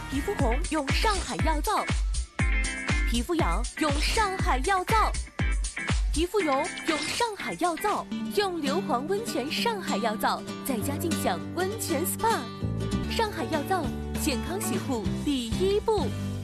皮肤红用上海药皂，皮肤痒用上海药皂，皮肤油用上海药皂，用硫磺温泉上海药皂，在家尽享温泉 SPA。上海药皂，健康洗护第一步。